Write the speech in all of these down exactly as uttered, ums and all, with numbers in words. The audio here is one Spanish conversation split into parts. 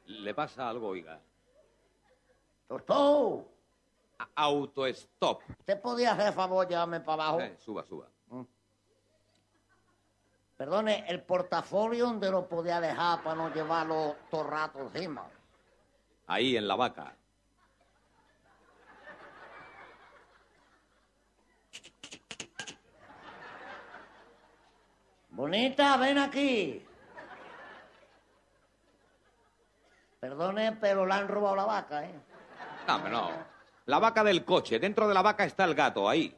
Le pasa algo, oiga. Doctor. Autostop. ¿Usted podía hacer favor de llevarme para abajo? Eh, suba, suba. Mm. Perdone, el portafolio donde lo podía dejar para no llevarlo todo el rato encima. Ahí, en la vaca. Bonita, ven aquí. Perdone, pero le han robado la vaca, ¿eh? No, hombre, no. La vaca del coche. Dentro de la vaca está el gato, ahí.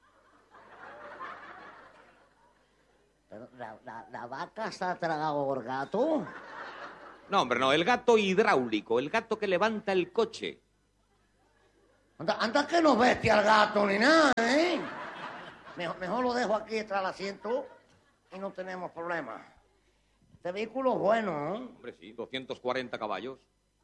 Pero la, la, la vaca se ha tragado por gato. No, hombre, no. El gato hidráulico. El gato que levanta el coche. Anda, anda que no bestia al gato ni nada, ¿eh? Mejor, mejor lo dejo aquí tras el asiento y no tenemos problemas. Este vehículo es bueno, ¿eh? Hombre, sí, doscientos cuarenta caballos.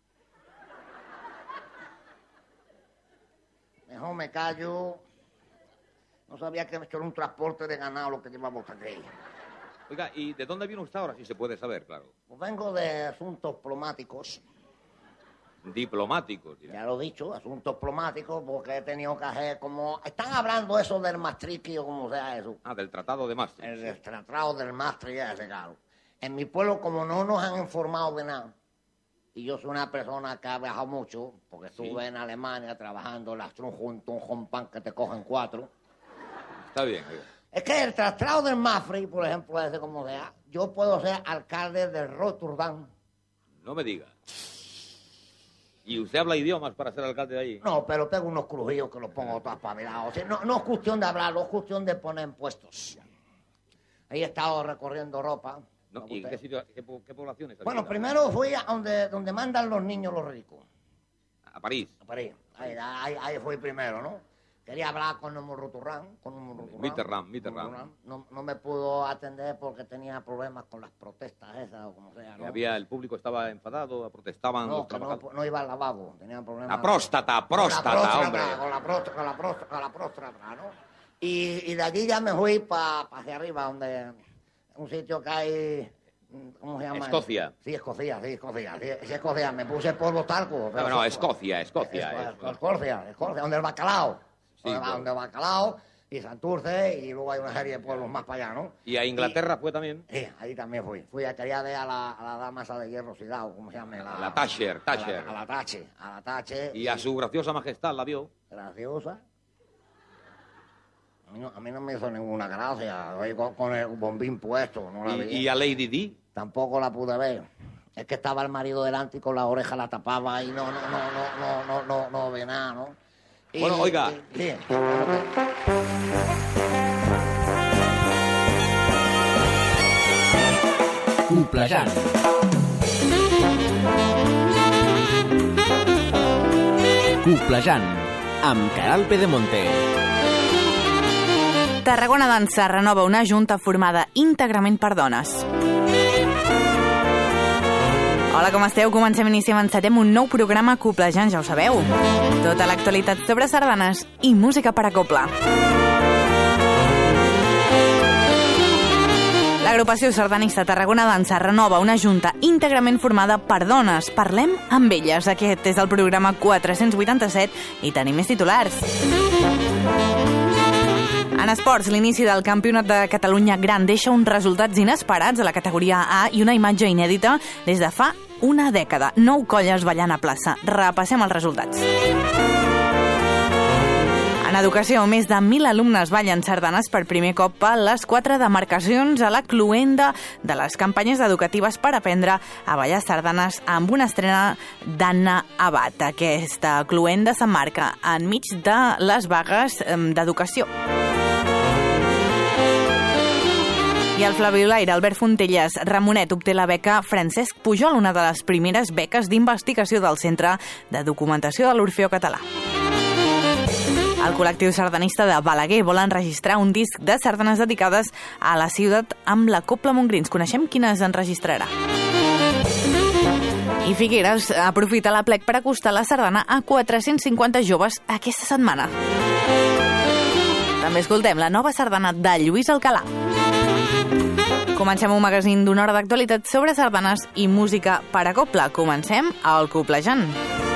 Mejor me callo. No sabía que esto era un transporte de ganado lo que llevamos aquí. Oiga, ¿y de dónde viene usted ahora, si se puede saber, claro? Pues vengo de asuntos diplomáticos. Diplomáticos, dirá. Ya lo he dicho, asuntos diplomáticos, porque he tenido que hacer como... Están hablando eso del Maastricht o como sea eso. Ah, del Tratado de Maastricht. El, sí. el tratado del Maastricht ese, claro. En mi pueblo, como no nos han informado de nada, y yo soy una persona que ha viajado mucho, porque estuve Sí. en Alemania trabajando en la Strunjunto, un hompan que te cogen cuatro. Está bien, oiga. Es que el tratado del Maastricht, por ejemplo, ese como sea, yo puedo ser alcalde de Rotterdam. No me diga. ¿Y usted habla idiomas para ser alcalde de allí? No, pero tengo unos crujillos que los pongo todos pavilados. O sea, no, no es cuestión de hablarlo, es cuestión de poner impuestos. Ahí he estado recorriendo Europa. No, ¿y qué, sitio, qué, qué poblaciones? ha Bueno, visitado? primero fui a donde, donde mandan los niños los ricos. A París. A París. Ahí, ahí, ahí fui primero, ¿no? Quería hablar con el Ruturrán, con el Ruturrán. Mitterrand, Mitterrand. No, no me pudo atender porque tenía problemas con las protestas esas o como sea, ¿no? Había, el público estaba enfadado, protestaban No, los que no, trabajadores. no iba al lavabo, tenía problemas. La próstata, Con la próstata, próstata, hombre. Con la próstata, con la próstata, con la próstata, ¿no? Y, y de allí ya me fui para pa hacia arriba, donde un sitio que hay... ¿Cómo se llama? Escocia. Sí, Escocia, sí, Escocia. Sí, sí, Escocia. Me puse polvo talco. No, no, Escocia, Escocia. Escocia, Escocia, Escocia, donde el bacalao. Sí, donde, claro. donde el bacalao y Santurce, y luego hay una serie de pueblos más para allá, ¿no? ¿Y a Inglaterra fue también? Sí, ahí también fui. Fui a quería ver a la, a la dama esa de hierro sidao, ¿cómo se llama? La, La Thatcher, Thatcher. A la, a la Tache, a la Tache. Y a su graciosa majestad la vio. Graciosa. A mí, no, a mí no me hizo ninguna gracia. Oye, con, con el bombín puesto, no la Y, vi. y a Lady Di. Tampoco la pude ver. Es que estaba el marido delante y con la oreja la tapaba y no, no, no, no, no, no, no, no ve nada, ¿no? Y, Bueno, oiga. y- sí. Coplejant. Coplejant, amb Caral Pedemonte. Tarragona Dansa renova una junta formada íntegrament per dones. Hola, com esteu? Comencem, iniciem, encetem un nou programa Coplejant, ja ho sabeu. Tota l'actualitat sobre sardanes i música per a copla. L'agrupació sardanista Tarragona Dansa renova una junta íntegrament formada per dones. Parlem amb elles. Aquest és el programa quatre-cents vuitanta-set i tenim més titulars. En esports, l'inici del Campionat de Catalunya Gran deixa uns resultats inesperats a la categoria A i una imatge inèdita des de fa una dècada. Nou colles ballant a plaça. Repassem els resultats. En educació, més de mil alumnes ballen sardanes per primer cop a les quatre demarcacions a la cloenda de les campanyes educatives per aprendre a ballar sardanes amb una estrena d'Anna Abad. Aquesta cloenda s'emmarca enmig de les vagues d'educació. I el flabiolaire Albert Fontelles Ramonet obté la beca Francesc Pujol, una de les primeres beques d'investigació del Centre de Documentació de l'Orfeó Català. El col·lectiu sardanista de Balaguer vol enregistrar un disc de sardanes dedicades a la ciutat amb la Copla Montgrins. Coneixem quines enregistrarà. I Figueres aprofita l'aplec per acostar la sardana a quatre-cents cinquanta joves aquesta setmana. També escoltem la nova sardana de Lluís Alcalà. Comencem un magazín d'una hora d'actualitat sobre sardanes i música per a cobla. Comencem el Coblejant.